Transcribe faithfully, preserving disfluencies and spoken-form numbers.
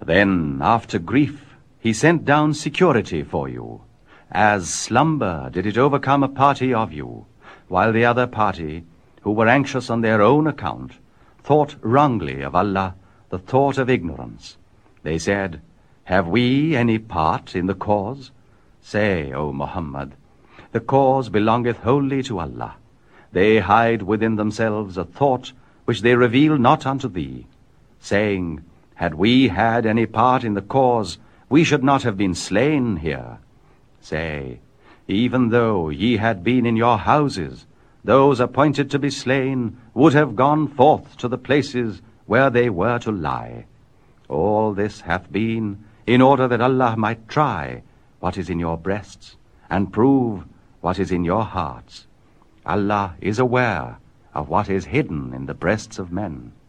Then, after grief, he sent down security for you. As slumber did it overcome a party of you, while the other party, who were anxious on their own account, thought wrongly of Allah, the thought of ignorance. They said, Have we any part in the cause? Say, O Muhammad, the cause belongeth wholly to Allah. They hide within themselves a thought which they reveal not unto thee, saying, Had we had any part in the cause, we should not have been slain here. Say, even though ye had been in your houses, those appointed to be slain would have gone forth to the places where they were to lie. All this hath been in order that Allah might try what is in your breasts, and prove what is in your hearts. Allah is aware of what is hidden in the breasts of men.